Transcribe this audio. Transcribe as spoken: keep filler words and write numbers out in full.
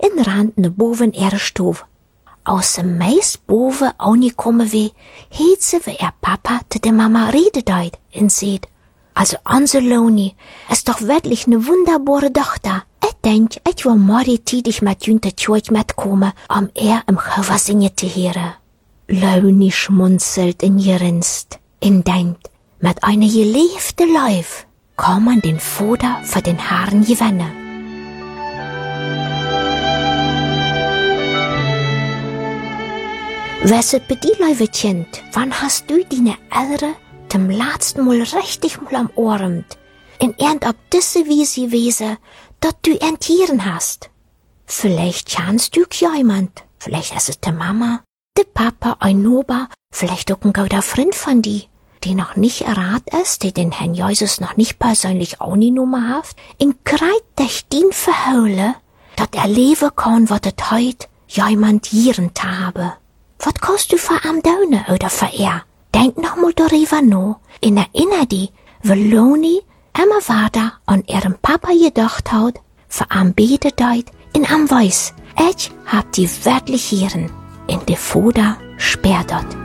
en rand naar boven er stoof. Aus dem meis boven aangekomen wie, heet ze wie er Papa te de Mama rede deed en zeid, also onze Loni ist doch wirklich ne wunderbare Tochter. Ich denk, ich will morgen tidig mit Jünte Tjoich mitkommen, um er im Chöver singen zu hören. Loni schmunzelt in grinst und denkt, mit einer geliebten Leif kann man den Vater für den Herrn gewinnen. Wesset bei die Leute Kind, wann hast du deine Eltern zum letzten Mal richtig mal am Ohrend, in irgend ob diese Wiese gewesen, dat du enthieren hast? Vielleicht kannst du jemand, vielleicht ist es die Mama, der Papa, ein Nober, vielleicht auch ein guter Freund von dir, die noch nicht errat ist, die den Herrn Jesus noch nicht persönlich angenommen hat, in kreit dich den verhole, dat er leben kann, wat het heut jemand jieren habe. Wat kannst du für am Döne oder für er? Denk noch mal darüber nach, in erinner dich, wie Loni immer weiter an ihrem Papa gedacht hat, für am Bete deut, in am Weiß, ich hab die wirklich Hieren, in de Foda sperrt dort.